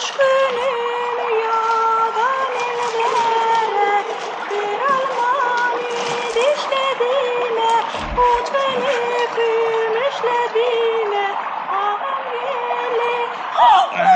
günüm yaban ellere bir almani dişlediğine uç beni gümüşlediğine ağam gele